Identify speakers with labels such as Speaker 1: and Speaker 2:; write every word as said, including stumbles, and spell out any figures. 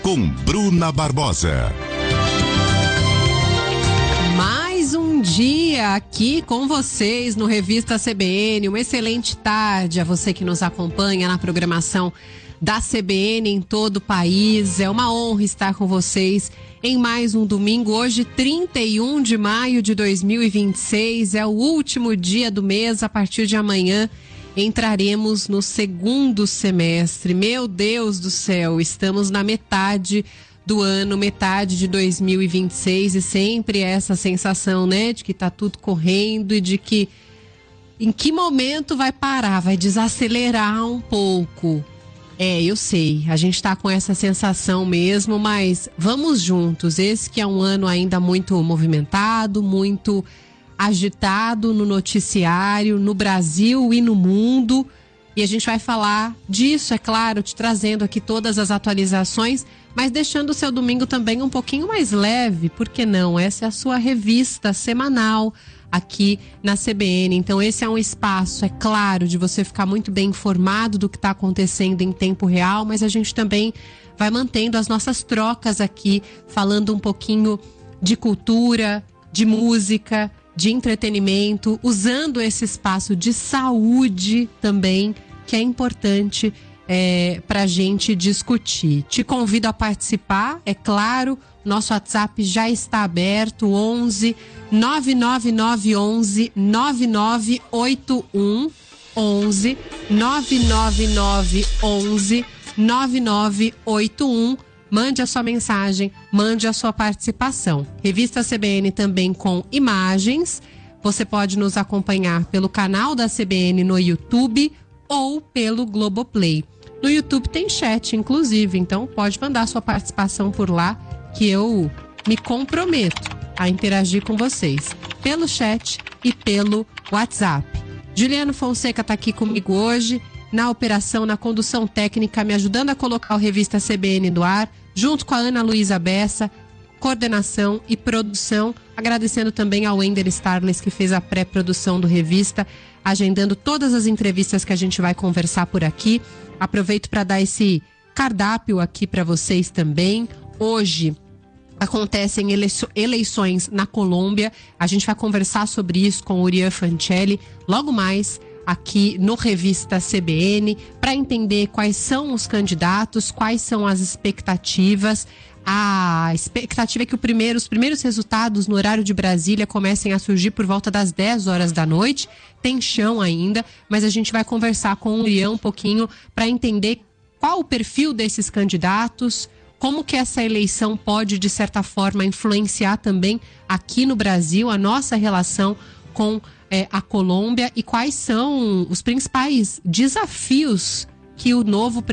Speaker 1: com Bruna Barbosa.
Speaker 2: Mais um dia aqui com vocês no Revista C B N. Uma excelente tarde a você que nos acompanha na programação da C B N em todo o país. É uma honra estar com vocês em mais um domingo. Hoje, trinta e um de maio de dois mil e vinte e seis, é o último dia do mês. A partir de amanhã entraremos no segundo semestre. Meu Deus do céu, estamos na metade do ano, metade de dois mil e vinte e seis, e sempre essa sensação, né, de que tá tudo correndo e de que em que momento vai parar, vai desacelerar um pouco. É, eu sei, a gente tá com essa sensação mesmo, mas vamos juntos. Esse que é um ano ainda muito movimentado, muito agitado no noticiário, no Brasil e no mundo. E a gente vai falar disso, é claro, te trazendo aqui todas as atualizações, mas deixando o seu domingo também um pouquinho mais leve, por que não? Essa é a sua revista semanal aqui na C B N. Então esse é um espaço, é claro, de você ficar muito bem informado do que está acontecendo em tempo real, mas a gente também vai mantendo as nossas trocas aqui, falando um pouquinho de cultura, de música, de entretenimento, usando esse espaço de saúde também, que é importante é, para a gente discutir. Te convido a participar, é claro, nosso WhatsApp já está aberto, onze nove nove nove onze nove nove oito um, onze nove nove nove onze nove nove oito um. Mande a sua mensagem, mande a sua participação. Revista C B N também com imagens. Você pode nos acompanhar pelo canal da C B N no YouTube ou pelo Globoplay. No YouTube tem chat, inclusive, então pode mandar sua participação por lá, que eu me comprometo a interagir com vocês pelo chat e pelo WhatsApp. Juliano Fonseca está aqui comigo hoje, na operação, na condução técnica, me ajudando a colocar o Revista C B N do ar, junto com a Ana Luísa Bessa, coordenação e produção, agradecendo também ao Wender Starles, que fez a pré-produção do Revista, agendando todas as entrevistas que a gente vai conversar por aqui. Aproveito para dar esse cardápio aqui para vocês também. Hoje acontecem eleições na Colômbia, a gente vai conversar sobre isso com o Urian Fancelli logo mais aqui no Revista C B N, para entender quais são os candidatos, quais são as expectativas. A expectativa é que o primeiro, os primeiros resultados no horário de Brasília comecem a surgir por volta das dez horas da noite. Tem chão ainda, mas a gente vai conversar com o Ian um pouquinho para entender qual o perfil desses candidatos, como que essa eleição pode, de certa forma, influenciar também aqui no Brasil a nossa relação com é, a Colômbia, e quais são os principais desafios que o novo presidente